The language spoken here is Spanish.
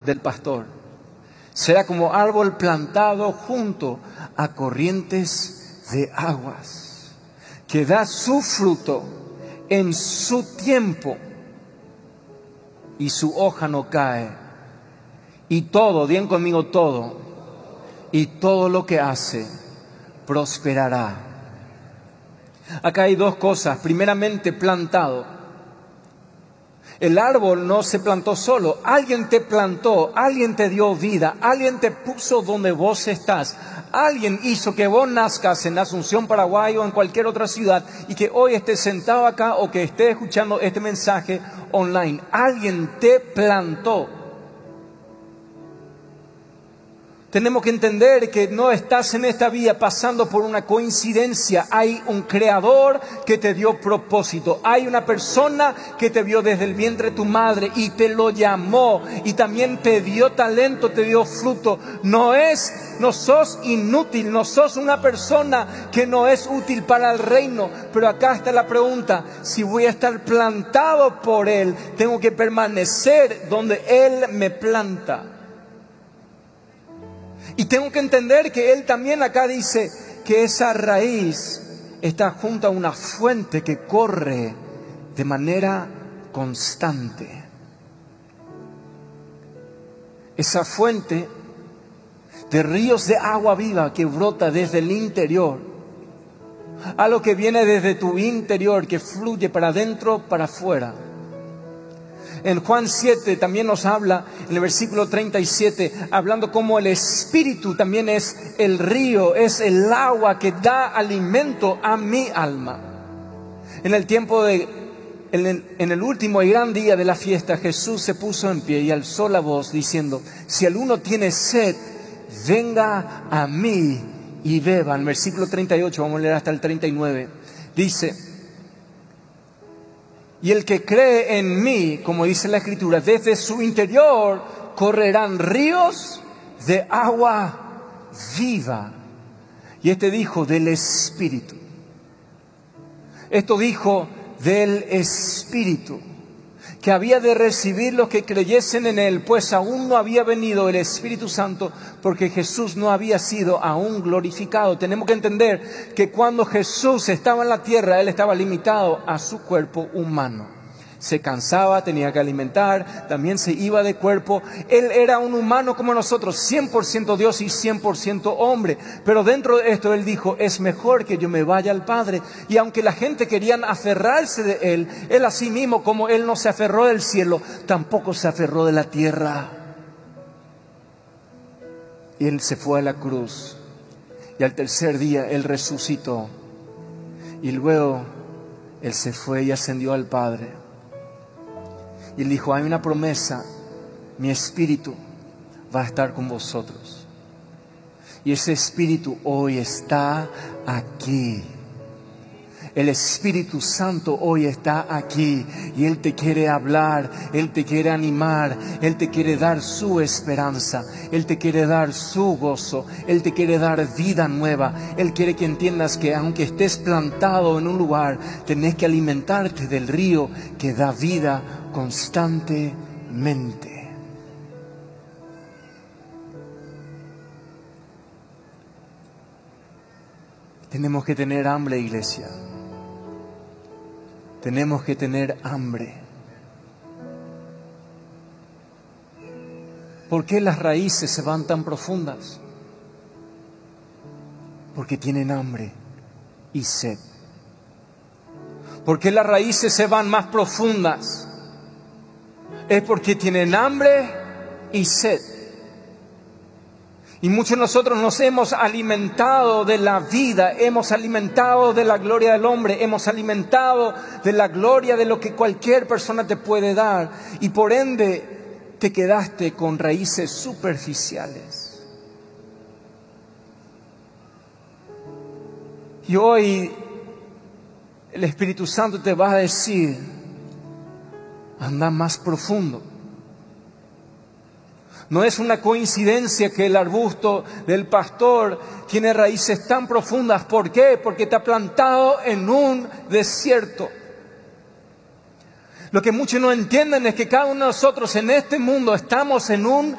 del pastor. Será como árbol plantado junto a corrientes de aguas, que da su fruto en su tiempo y su hoja no cae. Y todo, digan conmigo todo, y todo lo que hace prosperará. Acá hay dos cosas. Primeramente, plantado. El árbol no se plantó solo, alguien te plantó, alguien te dio vida, alguien te puso donde vos estás, alguien hizo que vos nazcas en Asunción, Paraguay o en cualquier otra ciudad y que hoy estés sentado acá o que estés escuchando este mensaje online. Alguien te plantó. Tenemos que entender que no estás en esta vida pasando por una coincidencia. Hay un creador que te dio propósito. Hay una persona que te vio desde el vientre de tu madre y te lo llamó. Y también te dio talento, te dio fruto. No sos inútil, no sos una persona que no es útil para el reino. Pero acá está la pregunta. Si voy a estar plantado por Él, tengo que permanecer donde Él me planta. Y tengo que entender que Él también acá dice que esa raíz está junto a una fuente que corre de manera constante. Esa fuente de ríos de agua viva que brota desde el interior, algo que viene desde tu interior, que fluye para adentro, para afuera. En Juan 7 también nos habla, en el versículo 37, hablando como el Espíritu también es el río, es el agua que da alimento a mi alma. En el último y gran día de la fiesta, Jesús se puso en pie y alzó la voz diciendo: si alguno tiene sed, venga a mí y beba. En el versículo 38, vamos a leer hasta el 39, dice: y el que cree en mí, como dice la Escritura, desde su interior correrán ríos de agua viva. Y este dijo del Espíritu. Esto dijo del Espíritu, que había de recibir los que creyesen en Él, pues aún no había venido el Espíritu Santo, porque Jesús no había sido aún glorificado. Tenemos que entender que cuando Jesús estaba en la tierra, Él estaba limitado a su cuerpo humano. Se cansaba, tenía que alimentar, también se iba de cuerpo. Él era un humano como nosotros, 100% Dios y 100% hombre. Pero dentro de esto Él dijo: es mejor que yo me vaya al Padre. Y aunque la gente querían aferrarse de Él, Él así mismo, como Él no se aferró del cielo, tampoco se aferró de la tierra. Y Él se fue a la cruz. Y al tercer día Él resucitó. Y luego Él se fue y ascendió al Padre. Y Él dijo: hay una promesa, mi Espíritu va a estar con vosotros. Y ese Espíritu hoy está aquí. El Espíritu Santo hoy está aquí y Él te quiere hablar, Él te quiere animar, Él te quiere dar su esperanza, Él te quiere dar su gozo, Él te quiere dar vida nueva. Él quiere que entiendas que aunque estés plantado en un lugar, tenés que alimentarte del río que da vida constantemente. Tenemos que tener hambre, iglesia. Tenemos que tener hambre. ¿Por qué las raíces se van tan profundas? Porque tienen hambre y sed. ¿Por qué las raíces se van más profundas? Es porque tienen hambre y sed. Y muchos de nosotros nos hemos alimentado de la vida, hemos alimentado de la gloria del hombre, hemos alimentado de la gloria de lo que cualquier persona te puede dar. Y por ende te quedaste con raíces superficiales. Y hoy el Espíritu Santo te va a decir: anda más profundo. No es una coincidencia que el arbusto del pastor tiene raíces tan profundas. ¿Por qué? Porque está plantado en un desierto. Lo que muchos no entienden es que cada uno de nosotros en este mundo estamos en un